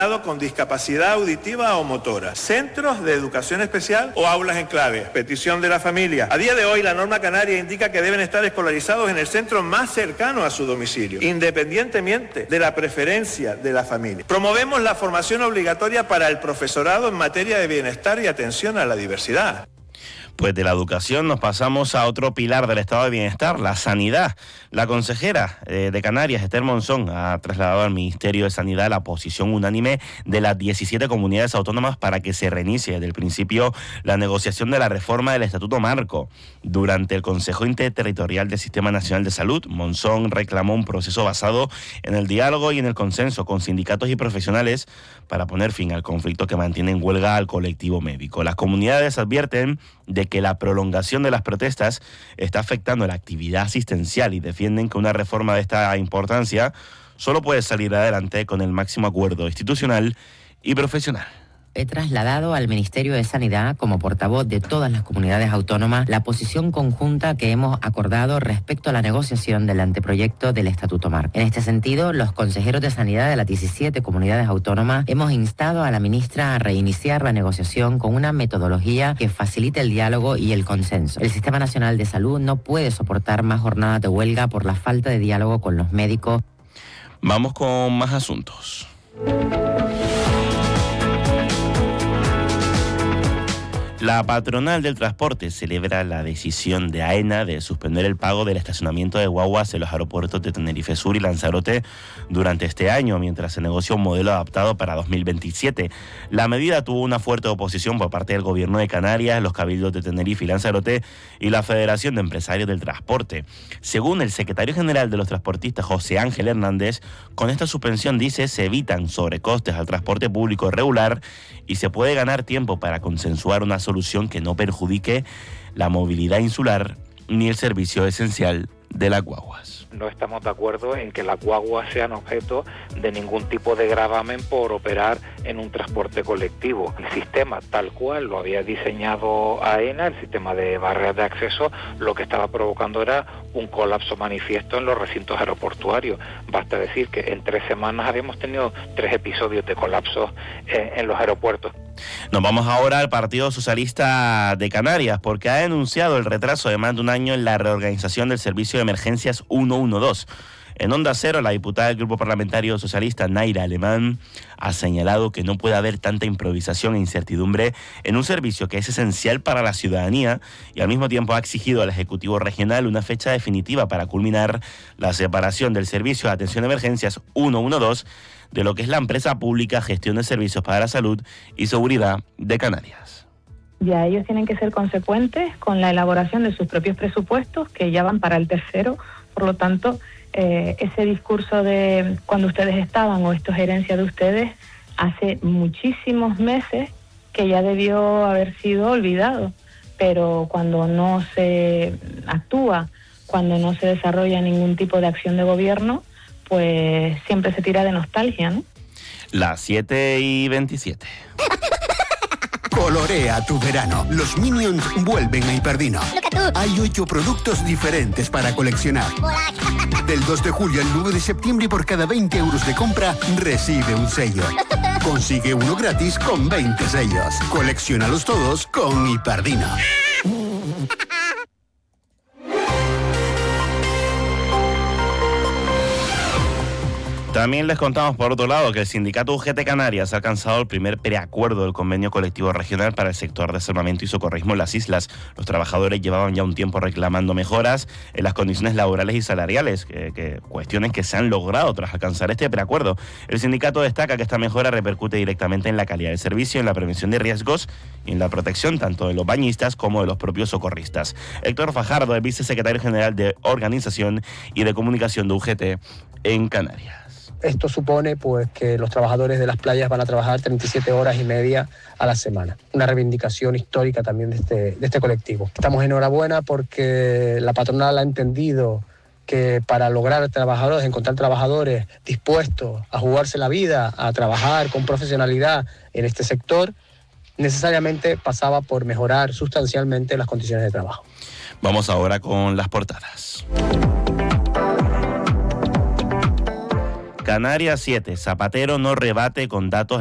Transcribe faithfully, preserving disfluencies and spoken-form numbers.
con discapacidad auditiva o motora, centros de educación especial o aulas en clave. Petición de la familia. A día de hoy, la norma canaria indica que deben estar escolarizados en el centro más cercano a su domicilio, independientemente de la preferencia de la familia. Promovemos la formación obligatoria para el profesorado en materia de bienestar y atención a la diversidad. Pues de la educación nos pasamos a otro pilar del estado de bienestar, la sanidad. La consejera eh, de Canarias, Esther Monzón, ha trasladado al Ministerio de Sanidad la posición unánime de las diecisiete comunidades autónomas para que se reinicie desde el principio la negociación de la reforma del Estatuto Marco. Durante el Consejo Interterritorial del Sistema Nacional de Salud, Monzón reclamó un proceso basado en el diálogo y en el consenso con sindicatos y profesionales para poner fin al conflicto que mantiene en huelga al colectivo médico. Las comunidades advierten de que la prolongación de las protestas está afectando la actividad asistencial y defienden que una reforma de esta importancia solo puede salir adelante con el máximo acuerdo institucional y profesional. He trasladado al Ministerio de Sanidad, como portavoz de todas las comunidades autónomas, la posición conjunta que hemos acordado respecto a la negociación del anteproyecto del Estatuto Marco. En este sentido, los consejeros de Sanidad de las diecisiete comunidades autónomas hemos instado a la ministra a reiniciar la negociación con una metodología que facilite el diálogo y el consenso. El Sistema Nacional de Salud no puede soportar más jornadas de huelga por la falta de diálogo con los médicos. Vamos con más asuntos. La patronal del transporte celebra la decisión de AENA de suspender el pago del estacionamiento de guaguas en los aeropuertos de Tenerife Sur y Lanzarote durante este año, mientras se negocia un modelo adaptado para dos mil veintisiete. La medida tuvo una fuerte oposición por parte del Gobierno de Canarias, los cabildos de Tenerife y Lanzarote y la Federación de Empresarios del Transporte. Según el secretario general de los transportistas, José Ángel Hernández, con esta suspensión, dice, se evitan sobrecostes al transporte público regular y se puede ganar tiempo para consensuar una solución que no perjudique la movilidad insular ni el servicio esencial de las guaguas. No estamos de acuerdo en que las guaguas sean objeto de ningún tipo de gravamen por operar en un transporte colectivo. El sistema tal cual lo había diseñado AENA, el sistema de barreras de acceso, lo que estaba provocando era un colapso manifiesto en los recintos aeroportuarios. Basta decir que en tres semanas habíamos tenido tres episodios de colapso en, en los aeropuertos. Nos vamos ahora al Partido Socialista de Canarias, porque ha denunciado el retraso de más de un año en la reorganización del servicio de emergencias ciento doce. En Onda Cero, la diputada del Grupo Parlamentario Socialista, Naira Alemán, ha señalado que no puede haber tanta improvisación e incertidumbre en un servicio que es esencial para la ciudadanía y al mismo tiempo ha exigido al Ejecutivo Regional una fecha definitiva para culminar la separación del servicio de atención de emergencias ciento doce de lo que es la empresa pública Gestión de Servicios para la Salud y Seguridad de Canarias. Ya ellos tienen que ser consecuentes con la elaboración de sus propios presupuestos, que ya van para el tercero. Por lo tanto, eh, ese discurso de cuando ustedes estaban o esto es herencia de ustedes, hace muchísimos meses que ya debió haber sido olvidado. Pero cuando no se actúa, cuando no se desarrolla ningún tipo de acción de gobierno, pues siempre se tira de nostalgia, ¿no? Las siete y veintisiete. Colorea tu verano. Los Minions vuelven a Hiperdino. Hay ocho productos diferentes para coleccionar. Del dos de julio al nueve de septiembre, por cada veinte euros de compra, recibe un sello. Consigue uno gratis con veinte sellos. Colecciónalos todos con Hiperdino. También les contamos, por otro lado, que el sindicato U G T Canarias ha alcanzado el primer preacuerdo del convenio colectivo regional para el sector de salvamento y socorrismo en las islas. Los trabajadores llevaban ya un tiempo reclamando mejoras en las condiciones laborales y salariales, que, que, cuestiones que se han logrado tras alcanzar este preacuerdo. El sindicato destaca que esta mejora repercute directamente en la calidad del servicio, en la prevención de riesgos y en la protección tanto de los bañistas como de los propios socorristas. Héctor Fajardo es vicesecretario general de Organización y de Comunicación de U G T en Canarias. Esto supone pues que los trabajadores de las playas van a trabajar treinta y siete horas y media a la semana. Una reivindicación histórica también de este, de este colectivo. Estamos enhorabuena porque la patronal ha entendido que para lograr trabajadores, encontrar trabajadores dispuestos a jugarse la vida, a trabajar con profesionalidad en este sector, necesariamente pasaba por mejorar sustancialmente las condiciones de trabajo. Vamos ahora con las portadas. Canarias siete. Zapatero no rebate con datos